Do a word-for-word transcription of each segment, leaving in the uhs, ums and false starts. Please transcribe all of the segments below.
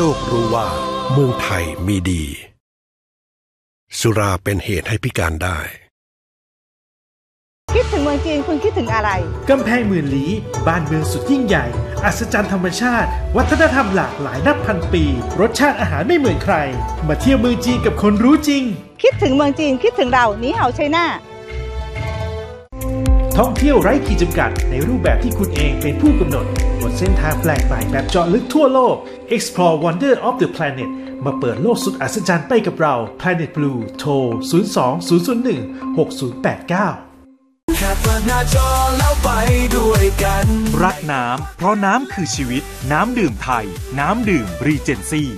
โลกรู้ว่าเมืองไทยมีดีสุราเป็นเหตุให้พิการได้คิดถึงเมืองจีนคุณคิดถึงอะไรกำแพงหมื่นลี้บ้านเมืองสุดยิ่งใหญ่อัศจรรย์ธรรมชาติวัฒนธรรมหลากหลายนับพันปีรสชาติอาหารไม่เหมือนใครมาเที่ยวเมืองจีนกับคนรู้จริงคิดถึงเมืองจีนคิดถึงเรานี่เห่าไชน่าท่องเที่ยวไร้ขีดจำกัดในรูปแบบที่คุณเองเป็นผู้กำหนดบนเส้นทางแปลกใหม่แบบเจาะลึกทั่วโลก Explore Wonder of the Planet มาเปิดโลกสุดอัศจรรย์ไปกับเรา Planet Blue โทร ศูนย์ สอง ศูนย์ ศูนย์ หนึ่ง หก ศูนย์ แปด เก้าแค่เปิดหน้าจอแล้วไปด้วยกันรักน้ำเพราะน้ำคือชีวิตน้ำดื่มไทยน้ำดื่มรีเจนซี่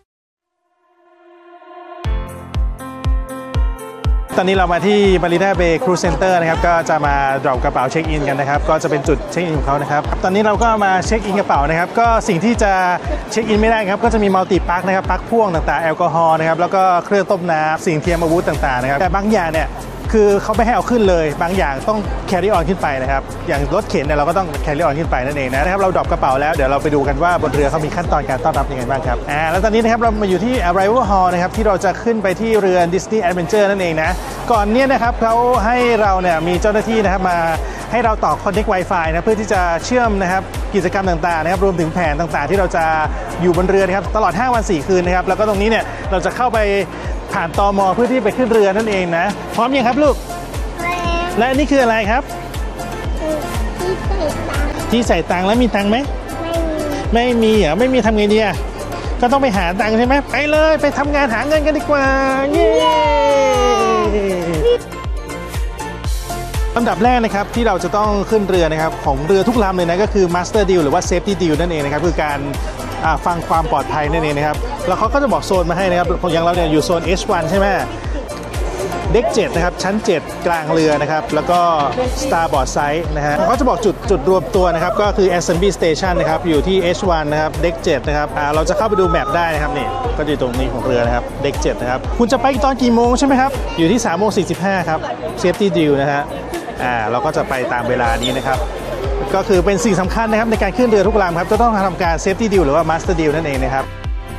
ตอนนี้เรามาที่ Marina Bay Cruise Center นะครับก็จะมาดรอปกระเป๋าเช็คอินกันนะครับก็จะเป็นจุดเช็คอินของเขานะครับตอนนี้เราก็มาเช็คอินกระเป๋านะครับก็สิ่งที่จะเช็คอินไม่ได้ครับก็จะมีมัลติปลั๊กนะครับปลั๊กพ่วงต่างๆแอลกอฮอล์นะครับแล้วก็เครื่องต้มน้ำสิ่งเทียมอาวุธต่างๆนะครับแต่บางอย่างเนี่ยคือเขาไม่ให้เอาขึ้นเลยบางอย่างต้องแครี่ออนขึ้นไปนะครับอย่างรถเข็นเนี่ยเราก็ต้องแครี่ออนขึ้นไปนั่นเองนะครับเราดรอปกระเป๋าแล้วเดี๋ยวเราไปดูกันว่าบนเรือเขามีขั้นตอนการต้อนรับยังไงบ้างครับอ่าแล้วตอนนี้นะครับเรามาอยู่ที่ Arrival Hall นะครับที่เราจะขึ้นไปที่เรือ Disney Adventure นั่นเองนะก่อนเนี้ยนะครับเขาให้เราเนี่ยมีเจ้าหน้าที่นะครับมาให้เราต่อ Connect Wi-Fi นะเพื่อที่จะเชื่อมนะครับกิจกรรมต่างๆนะครับรวมถึงแผนต่างๆที่เราจะอยู่บนเรือนะครับตลอดห้าวันสี่คืนนะครับแล้วก็ตรงนี้เนี่ยเราจะเข้าไปผ่านตม.เพื่อที่ไปขึ้นเรือนั่นเองนะพร้อมยังครับลูกและนี่คืออะไรครับที่ใส่ตังค์แล้วมีตังค์ไหมไม่มีไม่มีเหรอไม่มีทำไงดีอ่ะก็ต้องไปหาตังค์ใช่ไหมไปเลยไปทำงานหาเงินกันดีกว่าเย้ลำดับแรกนะครับที่เราจะต้องขึ้นเรือนะครับของเรือทุกลำเลยนะก็คือ Master Deal หรือว่า Safety Deal นั่นเองนะครับคือการฟังความปลอดภัยนั่นเองนะครับแล้วเขาก็จะบอกโซนมาให้นะครับอย่างเราเนี่ยอยู่โซน เอช วัน ใช่ไหมเด็กเจ็ดนะครับชั้นเจ็ดกลางเรือนะครับแล้วก็ Starboard Side นะฮะเขาจะบอกจุดจุดรวมตัวนะครับก็คือ Assembly Station นะครับอยู่ที่ เอช วัน นะครับเด็กเจ็ดนะครับอ่าเราจะเข้าไปดูแมปได้นะครับนี่ก็อยู่ตรงนี้ของเรือนะครับเด็กเจ็ดนะครับคุณจะไปตอนกี่โมงใช่ไหมครับอยู่ที่ สามโมงสี่สิบห้า ครับ Safety Deal นะฮะอ่าเราก็จะไปตามเวลานี้นะครับก็คือเป็นสิ่งสำคัญนะครับในการขึ้นเรือทุกลำครับจะต้องทำการ Safety Deal หรือว่า Master Deal นั่นเองนะครับ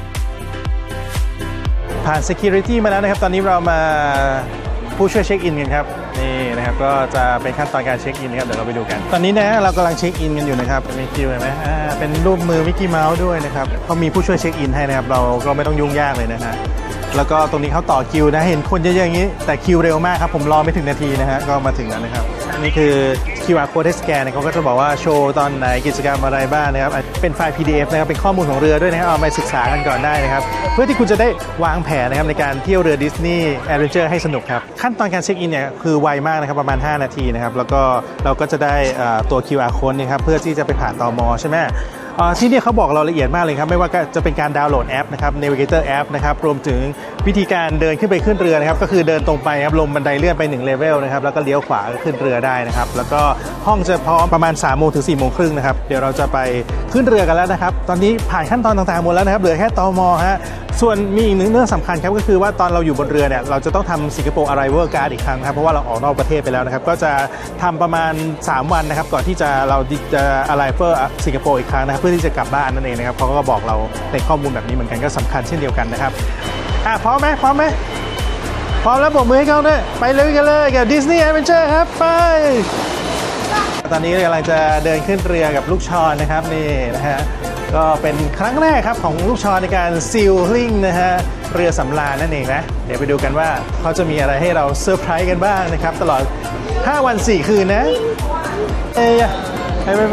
ผ่าน Security มาแล้วนะครับตอนนี้เรามาผู้ช่วยเช็คอินกันครับนี่นะครับก็จะเป็นขั้นตอนการเช็คอินนะครับเดี๋ยวเราไปดูกันตอนนี้นะเรากำลังเช็คอินกันอยู่นะครับมีคิวเห็นไหมอ่าเป็นรูปมือมิกกี้เมาส์ด้วยนะครับเขามีผู้ช่วยเช็คอินให้นะครับเราก็ไม่ต้องยุ่งยากเลยนะฮะแล้วก็ตรงนี้เขาต่อคิวนะเห็นคนเยอะๆอย่างนี้แต่คิวเร็วมากครับผมรอไม่ถึงนาทีนะฮะก็มาถึงแล้วนะครับนี่คือ คิว อาร์ Code สแกนเขาก็จะบอกว่าโชว์ตอนไหนกิจกรรมอะไรบ้างนะครับเป็นไฟล์ พี ดี เอฟ นะครับเป็นข้อมูลของเรือด้วยนะครับเอาไปศึกษากันก่อนได้นะครับเพื่อที่คุณจะได้วางแผนนะครับในการเที่ยวเรือดิสนีย์แอดเวนเจอร์ให้สนุกครับขั้นตอนการเช็คอินเนี่ยคือไวมากนะครับประมาณห้านาทีนะครับแล้วก็เราก็จะได้ตัว คิว อาร์ Code นะครับเพื่อที่จะไปผ่านตม.ใช่ไหมที่นี่เขาบอกเราละเอียดมากเลยครับไม่ว่าจะเป็นการดาวน์โหลดแอปนะครับ Navigator App นะครับรวมถึงวิธีการเดินขึ้นไปขึ้นเรือนะครับก็คือเดินตรงไปครับลงบันไดเลื่อนไปหนึ่งเลเวลนะครับแล้วก็เลี้ยวขวาขึ้นเรือได้นะครับแล้วก็ห้องจะพร้อมประมาณ สามโมงถึง สี่โมงครึ่งนะครับเดี๋ยวเราจะไปขึ้นเรือกันแล้วนะครับตอนนี้ผ่านขั้นตอนต่างๆหมดแล้วนะครับเหลือแค่ตม.ฮะส่วนมีอีกหนึ่งเรื่องสำคัญครับก็คือว่าตอนเราอยู่บนเรือเนี่ยเราจะต้องทำสิงคโปร์ Arrival Card อีกครั้งครับเพราะว่าเราออกนอกประเทศไปแล้วนะครับก็จะทำประมาณสามวันนะครับก่อนที่จะเราจะ Arrival สิงคโปร์อีกครั้งนะครับเพื่อที่จะกลับบ้านนั่นเองนะครับเขาก็บอกเราในข้อมูลแบบนี้เหมือนกันก็สำคัญเช่นเดียวกันนะครับอ่ะพร้อมไหมพร้อมไหมพร้อมแล้วบอกมือให้เขาด้วยไปเลยกันเลยกับ Disney Adventure ครับไปตอนนี้กำลังจะเดินขึ้นเรือกับลูกชอนนะครับนี่นะฮะก็เป็นครั้งแรกครับของลูกชอนในการซีลลิ่งนะฮะเรือสำราญนั่นเองนะเดี๋ยวไปดูกันว่าเขาจะมีอะไรให้เราเซอร์ไพรส์กันบ้างนะครับตลอดห้าวันสี่คืนนะเอ้ยไปไป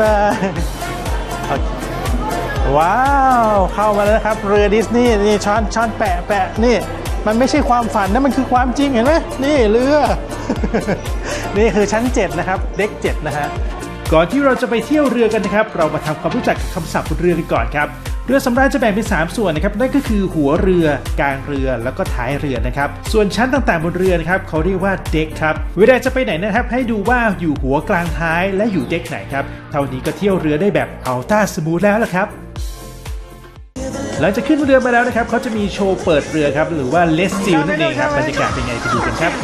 ว้าวเข้ามาแล้วครับเรือดิสนีย์นี่ช้อนช้อนแปะแปะนี่มันไม่ใช่ความฝันนะมันคือความจริงเห็นไหมนี่เรือ นี่คือชั้นเจ็ดนะครับเด็กเจ็ดนะฮะก่อนที่เราจะไปเที่ยวเรือกันนะครับเรามาทำความรู้จักกับคำศัพท์บนเรือกันก่อนครับเรือสำราญจะแบ่งเป็นสามส่วนนะครับนั่นก็คือหัวเรือกลางเรือแล้วก็ท้ายเรือนะครับส่วนชั้นต่างๆบนเรือนะครับเขาเรียกว่าเด็กครับเวลาจะไปไหนนะครับให้ดูว่าอยู่หัวกลางท้ายและอยู่เด็กไหนครับเท่านี้ก็เที่ยวเรือได้แบบอัลต้าสมูทแล้วล่ะครับหลังจากขึ้นเรือมาแล้วนะครับเขาจะมีโชว์เปิดเรือครับหรือว่าเลสซิลนั่นเองครับบรรยากาศเป็นไงไปดูกันครับ